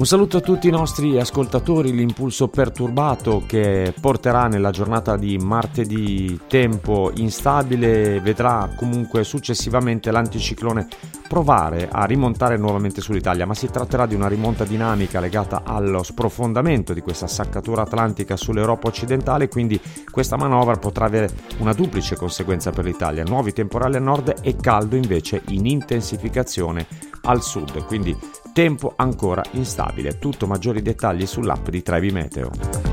Un saluto a tutti i nostri ascoltatori. L'impulso perturbato che porterà nella giornata di martedì tempo instabile vedrà comunque successivamente l'anticiclone provare a rimontare nuovamente sull'Italia, ma si tratterà di una rimonta dinamica legata allo sprofondamento di questa saccatura atlantica sull'Europa occidentale, quindi questa manovra potrà avere una duplice conseguenza per l'Italia: nuovi temporali a nord e caldo invece in intensificazione al sud, quindi tempo ancora instabile. Tutto maggiori dettagli sull'app di Trevi Meteo.